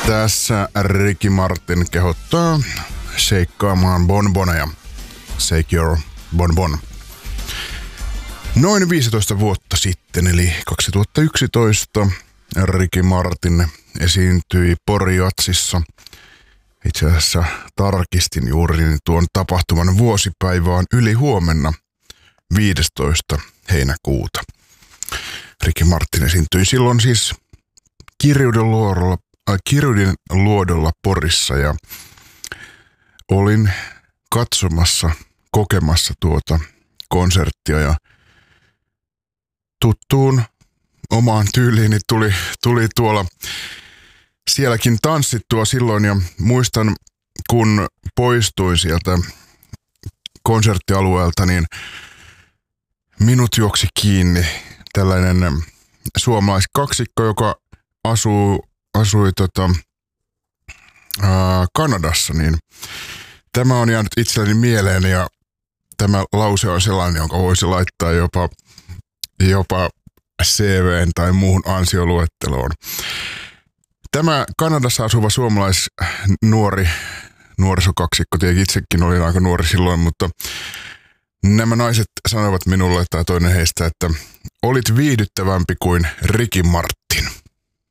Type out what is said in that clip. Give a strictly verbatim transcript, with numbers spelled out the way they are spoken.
Tässä Ricky Martin kehottaa sheikkaamaan bonboneja. Shake your bonbon. Noin viisitoista vuotta sitten, eli kaksituhattayksitoista, Ricky Martin esiintyi Pori-Jazzissa. Itse asiassa tarkistin juuri niin tuon tapahtuman vuosipäivä on yli huomenna viidestoista heinäkuuta. Ricky Martin esiintyi silloin siis Kirjuden luodolla, äh, Kirjuden luodolla Porissa ja olin katsomassa, kokemassa tuota konserttia ja tuttuun omaan tyyliini tuli, tuli tuolla sielläkin tanssittua silloin ja muistan, kun poistuin sieltä konserttialueelta, niin minut juoksi kiinni tällainen suomalaiskaksikko, joka asuu, asui tota, ää, Kanadassa, niin tämä on jäänyt itselleni mieleen ja tämä lause on sellainen, jonka voisi laittaa jopa, jopa C V:n tai muuhun ansioluetteloon. Tämä Kanadassa asuva suomalaisnuori nuorisokaksikko, tietenkin itsekin olin aika nuori silloin, mutta nämä naiset sanoivat minulle, tai toinen heistä, että olit viihdyttävämpi kuin Ricky Martin.